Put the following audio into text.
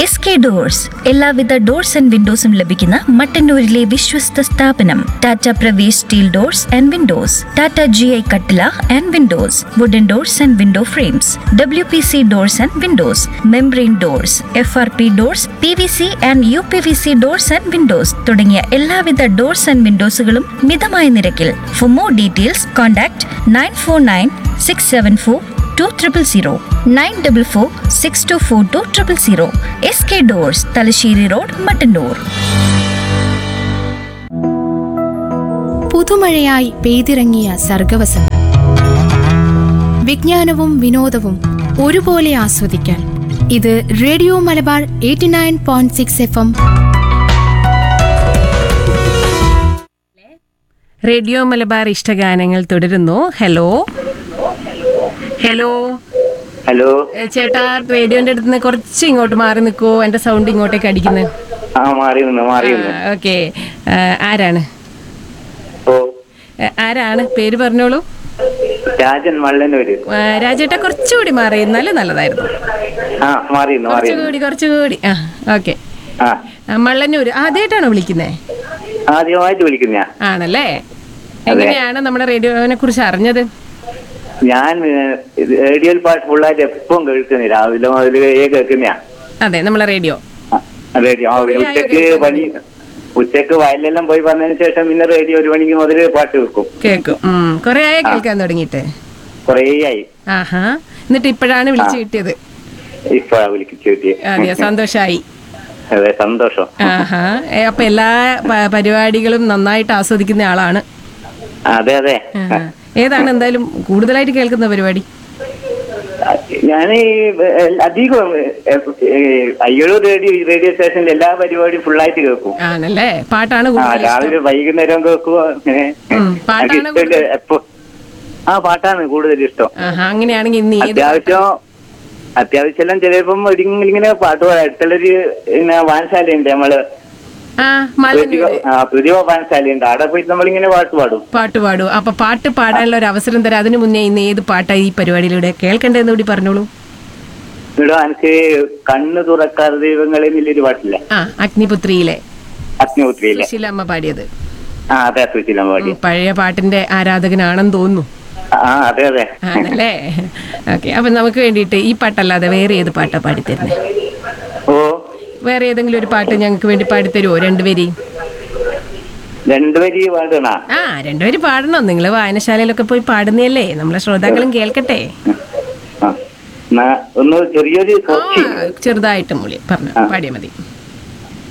SK doors എല്ലാവിധ doors and വിൻഡോസും ലഭിക്കുന്ന മട്ടന്നൂരിലെ വിശ്വസ്ത സ്ഥാപനം. Tata Pravesh steel doors and Windows, Tata GI കട്ടില and Windows, wooden doors and window frames, WPC doors and Windows, membrane doors, FRP doors, PVC and UPVC doors and Windows തുടങ്ങിയ എല്ലാവിധ doors and വിൻഡോസുകളും മിതമായ നിരക്കിൽ. For more details contact 9496742000, 9446242000. SK doors, Thalassery road, Mattannur. പുതുമഴയായി പെയ്തിറങ്ങിയ സർഗവസന്തം. വിജ്ഞാനവും വിനോദവും ഒരുപോലെ ആസ്വദിക്കാൻ ഇത് radio Malabar 89.6 FM. Radio Malabar ഇഷ്ടഗാനങ്ങൾ തുടരുന്നു. ഹലോ ഹലോ ഹലോ ചേട്ടാ, റേഡിയോന്റെ അടുത്ത് നിന്ന് കുറച്ച് ഇങ്ങോട്ട് മാറി നിൽക്കോ, എന്റെ സൗണ്ട് ഇങ്ങോട്ടേക്ക് അടിക്കുന്നത്. ഓക്കെ. ആരാണ് ആരാണ് പേര് പറഞ്ഞോളൂ. രാജൻ മള്ളന്നൂര്. രാജേട്ടാ കുറച്ചുകൂടി മാറി എന്നാലും നല്ലതായിരുന്നു. കുറച്ചുകൂടി. ആ ഓക്കെ. മള്ളന്നൂര് ആദ്യമായിട്ടാണോ വിളിക്കുന്നേ? ആദ്യമായിട്ട് വിളിക്കുന്ന ആണല്ലേ. എങ്ങനെയാണ് നമ്മുടെ റേഡിയോനെ കുറിച്ച് അറിഞ്ഞത്? ഞാൻ റേഡിയോയിൽ പാട്ട് ഫുള്ളായിട്ട് എപ്പം കേൾക്കുന്ന, രാവിലെ മുതൽ കേൾക്കുന്ന. അതെ, നമ്മളെ റേഡിയോ ഉച്ചക്ക് വയലെല്ലാം പോയി വന്നതിന് ശേഷം പിന്നെ റേഡിയോ 1 മണിക്ക് മുതൽ പാട്ട് കേൾക്കും. കൊറേ ആയി കേൾക്കാൻ തുടങ്ങിയിട്ട്? കൊറേ ആയി. ആഹാ. എന്നിട്ട് ഇപ്പോഴാണ് വിളിച്ചു കിട്ടിയത്? ഇപ്പോഴാ വിളിച്ചു കിട്ടിയത്. അതെ, സന്തോഷായി. അതെ, സന്തോഷം. ആഹാ. അപ്പൊ എല്ലാ പരിപാടികളും നന്നായിട്ട് ആസ്വദിക്കുന്ന ആളാണ്. അതെ അതെ. ഏതാണ് എന്തായാലും കൂടുതലായിട്ട് കേൾക്കുന്ന പരിപാടി? ഞാൻ അധികം അയ്യോളൂർ റേഡിയോ സ്റ്റേഷനിൽ എല്ലാ പരിപാടിയും ഫുള്ളായിട്ട് കേൾക്കും. ആണല്ലേ. പാട്ടാണ് രാവിലെ വൈകുന്നേരം കേൾക്കുക. പാട്ടാണ് കൂടുതൽ ഇഷ്ടം. അങ്ങനെയാണെങ്കിൽ അത്യാവശ്യം എല്ലാം ചിലപ്പം ഇങ്ങനെ പാട്ട് പാടാം. അടുത്തുള്ളൊരു വായനശാലയുണ്ട്, നമ്മള് പ്രതിഭ വായനശാലയുണ്ട്. അവിടെ പോയിട്ട് നമ്മളിങ്ങനെ പാട്ട് പാടും. അപ്പൊ പാട്ട് പാടാനുള്ള ഒരു അവസരം തരാം. അതിനു മുന്നേ ഇന്ന് ഏത് പാട്ടാ ഈ പരിപാടിയിലൂടെ കേൾക്കണ്ടെന്ന് കൂടി പറഞ്ഞോളൂ. ഇവിടെ എനിക്ക് കണ്ണ് തുറക്കാതെ ദൈവങ്ങളെ എന്നൊരു പാട്ടില്ലേ, അഗ്നിപുത്രിയിലെ സുശീലമ്മ പാടിയത്. അതെ, സുശീലമ്മ പാടി. പഴയ പാട്ടിന്റെ ആരാധകനാണെന്ന് തോന്നുന്നു. അതെ അതെ. ആണല്ലേ. ഓക്കെ. അപ്പൊ നമുക്ക് വേണ്ടിയിട്ട് ഈ പാട്ടല്ലാതെ വേറെ ഏത് പാട്ടാ പാടിത്തരുന്നേ? വേറെ ഏതെങ്കിലും ഒരു പാട്ട് ഞങ്ങൾക്ക് വേണ്ടി പാടിത്തരുമോ? രണ്ടുപേരി പാടണ? 2 വരി പാടണം. നിങ്ങള് വായനശാലയിലൊക്കെ പോയി പാടുന്നല്ലേ, നമ്മളെ ശ്രോതാക്കളും കേൾക്കട്ടെ. ചെറുതായിട്ട് മൂളി പറഞ്ഞു പാടിയാ മതി.